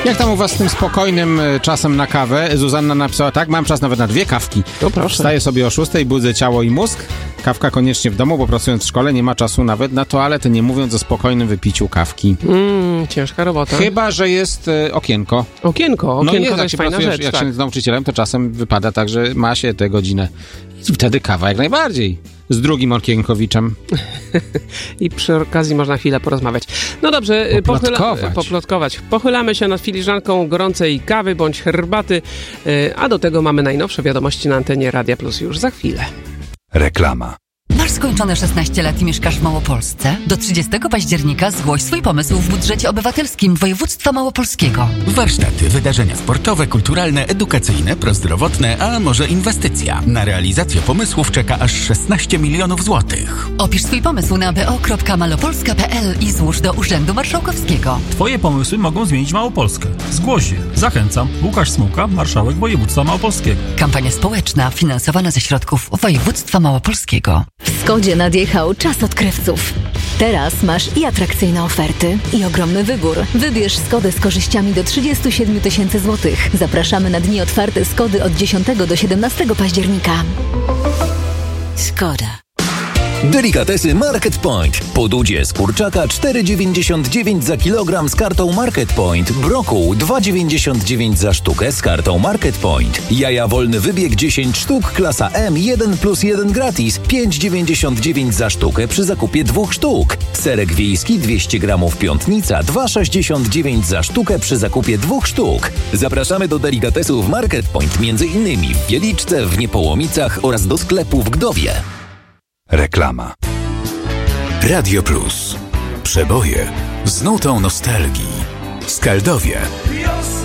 Jak tam u was z tym spokojnym czasem na kawę? Zuzanna napisała tak, mam czas nawet na 2 kawki. To proszę. Wstaję sobie o 6:00, budzę ciało i mózg. Kawka koniecznie w domu, bo pracując w szkole nie ma czasu nawet na toaletę, nie mówiąc o spokojnym wypiciu kawki. Ciężka robota. Chyba że jest okienko. Okienko to jest fajna rzecz. Jak tak. się jest nauczycielem, to czasem wypada tak, że ma się tę godzinę. I wtedy kawa jak najbardziej. Z drugim okienkowiczem. I przy okazji można chwilę porozmawiać. No dobrze, poplotkować. Pochylamy się nad filiżanką gorącej kawy bądź herbaty, a do tego mamy najnowsze wiadomości na antenie Radia Plus już za chwilę. Reklama. Masz skończone 16 lat i mieszkasz w Małopolsce? Do 30 października zgłoś swój pomysł w budżecie obywatelskim województwa małopolskiego. Warsztaty, wydarzenia sportowe, kulturalne, edukacyjne, prozdrowotne, a może inwestycja. Na realizację pomysłów czeka aż 16 milionów złotych. Opisz swój pomysł na bo.malopolska.pl i złóż do Urzędu Marszałkowskiego. Twoje pomysły mogą zmienić Małopolskę. Zgłoś się. Zachęcam. Łukasz Smułka, marszałek województwa małopolskiego. Kampania społeczna finansowana ze środków województwa małopolskiego. W Skodzie nadjechał czas odkrywców. Teraz masz i atrakcyjne oferty, i ogromny wybór. Wybierz Skodę z korzyściami do 37 000 złotych. Zapraszamy na dni otwarte Skody od 10 do 17 października. Skoda. Delikatesy Market Point. Podudzie z kurczaka 4,99 za kilogram z kartą Market Point. Brokuł 2,99 za sztukę z kartą Market Point. Jaja wolny wybieg 10 sztuk, klasa M, 1+1 gratis. 5,99 za sztukę przy zakupie 2 sztuk. Serek wiejski 200 gramów Piątnica 2,69 za sztukę przy zakupie 2 sztuk. Zapraszamy do delikatesów Market Point, m.in. w Wieliczce, w Niepołomicach oraz do sklepu w Gdowie. Reklama. Radio Plus. Przeboje z nutą nostalgii. Skaldowie.